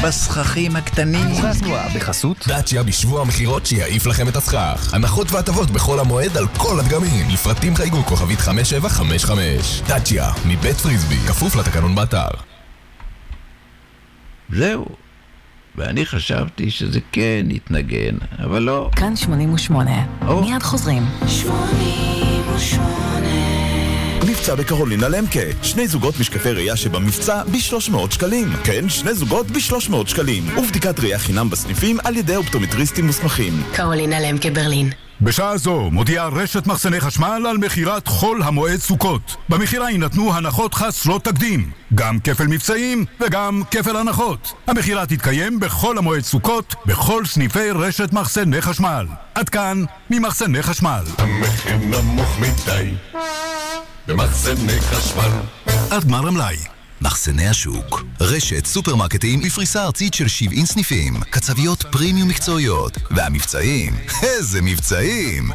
בסככים הקטנים. בחסות דאצ'יה בשבוע המחירות שיעיף לכם את הסכך. הנחות והטבות בכל המועד על כל הדגמים. לפרטים חייגו כוכבית 5755. דאצ'יה מבית פריסבי, כפוף לתקנון באתר. זהו. ואני חשבתי שזה כן יתנגן, אבל לא. כאן 88. מיד חוזרים. 88. מבצע בקרולינה למקה. 2 זוגות משקפי ראייה שבמבצע ב-300 שקלים. כן, 2 זוגות ב-300 שקלים. ובדיקת ראייה חינם בסניפים על ידי אופטומטריסטים מוסמכים. קרולינה למקה ברלין. בשעה זו מודיעה רשת מחסני חשמל על מחירת חול המועד סוכות. במחירה יינתנו הנחות חסרות תקדים, גם כפל מבצעים וגם כפל הנחות. המחירה תתקיים בכל המועד סוכות בכל סניפי רשת מחסני חשמל. עד כאן ממחסני חשמל. המחיר נמוך מדי במחסני חשמל. עד גמר המלאי. מחסני השוק, רשת סופרמרקטים בפריסה ארצית של 70 סניפים, קצביות פרימיום מקצועיות, והמבצעים, איזה מבצעים!